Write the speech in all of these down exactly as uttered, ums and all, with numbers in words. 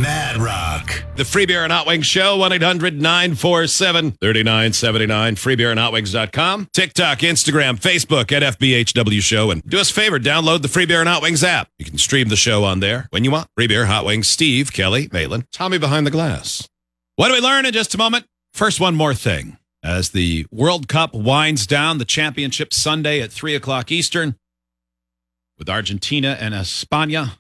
Mad Rock. The Free Beer and Hot Wings Show, one eight hundred nine four seven three nine seven nine, free beer and hot wings dot com. TikTok, Instagram, Facebook at F B H W Show. And do us a favor, download the Free Beer and Hot Wings app. You can stream the show on there when you want. Free Beer, Hot Wings, Steve, Kelly, Maitland, Tommy behind the glass. What do we learn in just a moment? First, one more thing. As the World Cup winds down, the championship Sunday at three o'clock Eastern with Argentina and España.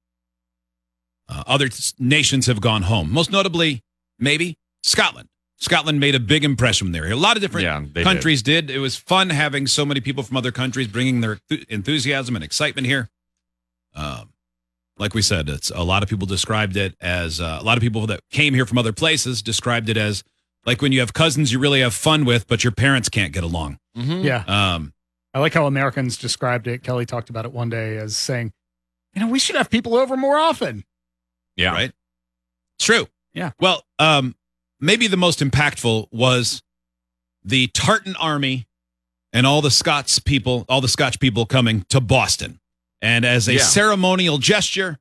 Uh, other t- nations have gone home. Most notably, maybe, Scotland. Scotland made a big impression there. A lot of different yeah, countries did. did. It was fun having so many people from other countries bringing their th- enthusiasm and excitement here. Um, like we said, it's a lot of people described it as, uh, a lot of people that came here from other places described it as like when you have cousins you really have fun with, but your parents can't get along. Mm-hmm. Yeah. Um, I like how Americans described it. Kelly talked about it one day as saying, you know, we should have people over more often. Yeah. Right? It's true. Yeah. Well, um, maybe the most impactful was the Tartan Army and all the Scots people, all the Scotch people coming to Boston. And as a yeah. ceremonial gesture,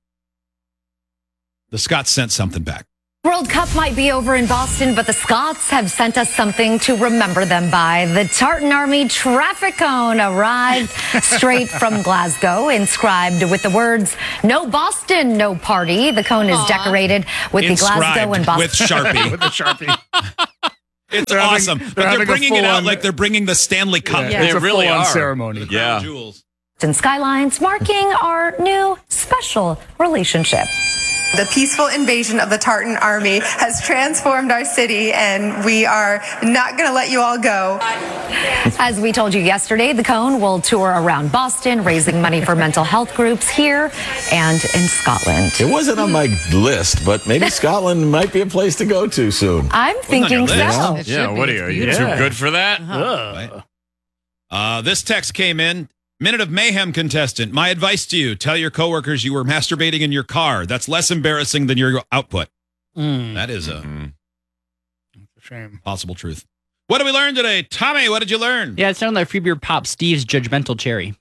the Scots sent something back. World Cup might be over in Boston, but the Scots have sent us something to remember them by. The Tartan Army traffic cone arrived straight from Glasgow, inscribed with the words, "No Boston, no party." The cone is Aww. decorated with Inscribed the Glasgow and Boston. with Sharpie. With the Sharpie. It's They're having- awesome. they're but they're having a bringing it out full-on- like they're bringing the Stanley Cup. Yeah, Yeah. It's They a really full-on are. ceremony. Yeah. Jewels. And Skylines, marking our new special relationship. The peaceful invasion of the Tartan Army has transformed our city, and we are not going to let you all go. As we told you yesterday, the cone will tour around Boston, raising money for mental health groups here and in Scotland. It wasn't on my list, but maybe Scotland might be a place to go to soon. I'm thinking your so. list. It Yeah, should what be. are you? Are you Yeah. too good for that? Ugh. Uh, this text came in. Minute of Mayhem contestant. My advice to you, tell your coworkers you were masturbating in your car. That's less embarrassing than your output. Mm. That is a Mhm. It's a shame. possible truth. What did we learn today? Tommy, what did you learn? Yeah, it sounded like Free Beer Pop Steve's judgmental cherry.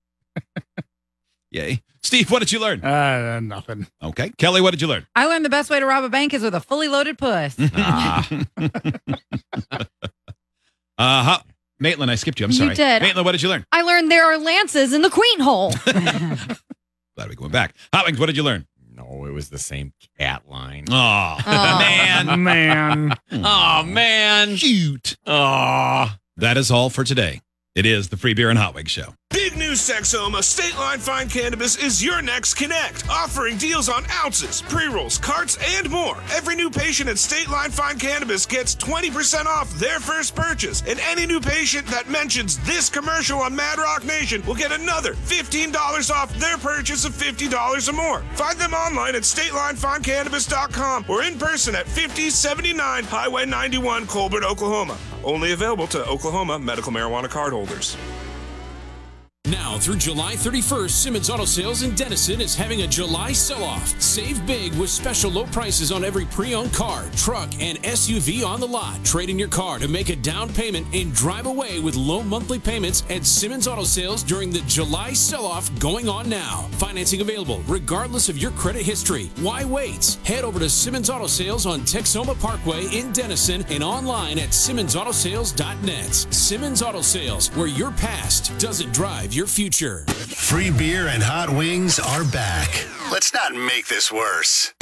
Yay. Steve, what did you learn? Uh, nothing. Okay. Kelly, what did you learn? I learned the best way to rob a bank is with a fully loaded puss. Ah. Uh huh. Maitland, I skipped you. I'm You sorry. did. Maitland, what did you learn? I learned there are lances in the queen hole. Glad we went back. Hot Wings, what did you learn? No, it was the same cat line. Oh, Aw. man. Man. Oh, man. Cute. Oh. That is all for today. It is the Free Beer and Hot Wings Show. Big news, Texoma. State Line Fine Cannabis is your next connect, offering deals on ounces, pre-rolls, carts, and more. Every new patient at State Line Fine Cannabis gets twenty percent off their first purchase, and any new patient that mentions this commercial on Mad Rock Nation will get another fifteen dollars off their purchase of fifty dollars or more. Find them online at state line fine cannabis dot com or in person at fifty seventy-nine Highway ninety-one, Colbert, Oklahoma. Only available to Oklahoma medical marijuana cardholders. Now through July thirty-first, Simmons Auto Sales in Denison is having a July sell-off. Save big with special low prices on every pre-owned car, truck, and S U V on the lot. Trade in your car to make a down payment and drive away with low monthly payments at Simmons Auto Sales during the July sell-off going on now. Financing available regardless of your credit history. Why wait? Head over to Simmons Auto Sales on Texoma Parkway in Denison and online at simmons auto sales dot net. Simmons Auto Sales, where your past doesn't drive your future. Free Beer and Hot Wings are back. Let's not make this worse.